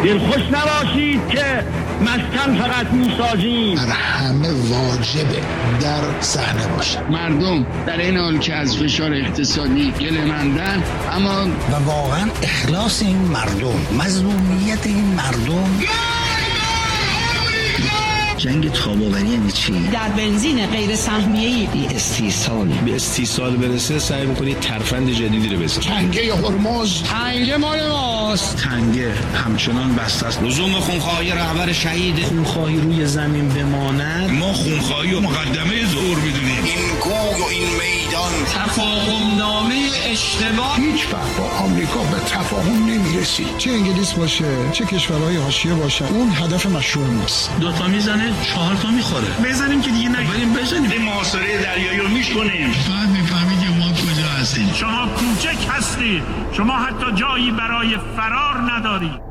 دلخوش نباشید که مسکن فقط میسازیم. بر همه واجبه در صحنه باشن. مردم در این حال که از فشار اقتصادی گله‌مندن، اما و واقعا اخلاص این مردم، مظلومیت این مردم. جنگ تاب‌آوری یعنی چی؟ در بنزین غیر سهمیه‌ای به استیصال برسه سعی می‌کنید ترفند جدیدی رو بزنید. تنگه هرمز، تنگه مال ماست. تنگه همچنان بسته است. لزوم خونخواهی رهبر شهید، خونخواهی روی زمین بماند. ما خونخواهی و مقدمه ظهور می‌دونیم. این گوی و این میدان تفاهم‌نامه اشتباه. هیچ وقت با آمریکا به تفاهم نمی‌رسی. چه انگلیس باشه، چه کشورهای حاشیه باشه، اون هدف مشروع ماست. دو تا میزنه 4 تا میخوره. بزنیم که دیگه نگیریم، بزنیم. این محاصره دریایی رو میشکنیم. بعد میفهمید که ما کجا هستیم. شما کوچک هستید. شما حتی جایی برای فرار ندارید.